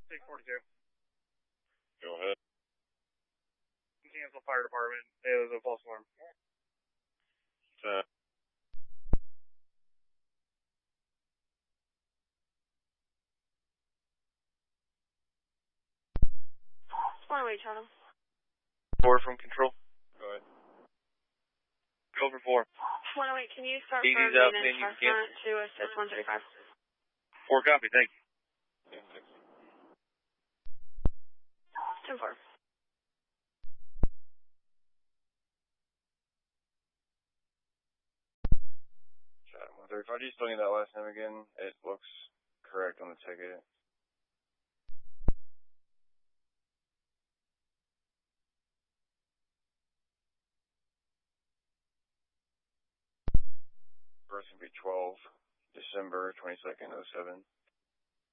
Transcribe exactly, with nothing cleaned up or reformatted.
six forty-two. Go ahead. Cancel fire department. It was a false alarm. Uh, one oh eight, Charlie. Four from control. Go ahead. Go for four. one oh eight, can you start D from D's out, maintenance then you restaurant to assist one thirty-five? Four copy, thank you. ten six. ten four. Shot one thirty-five. Do you still need that last name again? It looks correct on the ticket. First gonna be twelve December twenty-second, oh seven.